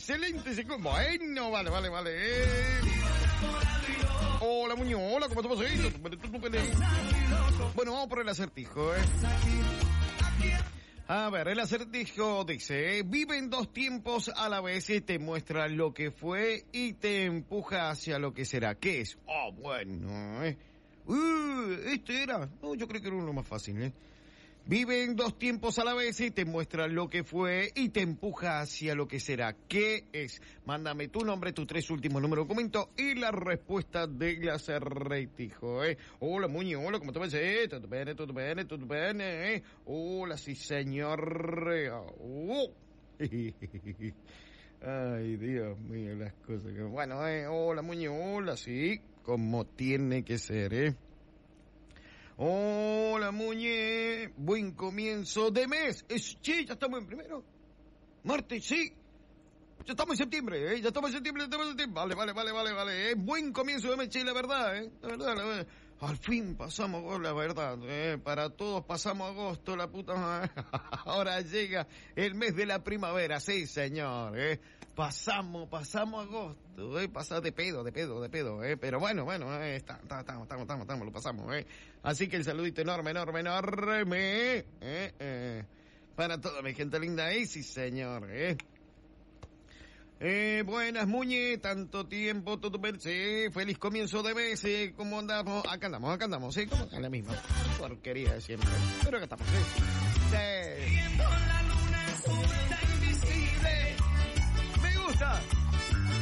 excelente. Bueno, vale. Hola, Muñoz, hola, ¿cómo estamos ahí? Bueno, vamos por el acertijo, A ver, el acertijo dice, vive en dos tiempos a la vez y te muestra lo que fue y te empuja hacia lo que será. ¿Qué es? Bueno, este era. No, yo creo que era uno más fácil, Vive en dos tiempos a la vez y te muestra lo que fue y te empuja hacia lo que será. ¿Qué es? Mándame tu nombre, tus 3 últimos números de documento y la respuesta del acertijo, Hola, Muñoz, hola, ¿cómo te ves? ¿Todo bien? Hola, sí, señor. Ay, Dios mío, las cosas que... Bueno, hola, Muñoz, hola, sí, como tiene que ser, Hola, Muñe, buen comienzo de mes. Sí, ya estamos en primero. Martes, sí. Ya estamos en septiembre, ya estamos en septiembre. Vale. Buen comienzo de mes, sí, la verdad, La verdad. Al fin pasamos, la verdad, para todos pasamos agosto, la puta madre. Ahora llega el mes de la primavera, sí, señor, Pasamos agosto, pasa de pedo, pero bueno, estamos, lo pasamos, Así que el saludito enorme, para toda mi gente linda, sí, señor, Buenas, Muñe, tanto tiempo, todo sí, feliz comienzo de mes, ¿cómo andamos? Acá andamos, ¿sí? Como en la misma porquería de siempre, pero acá estamos, sí. Me gusta.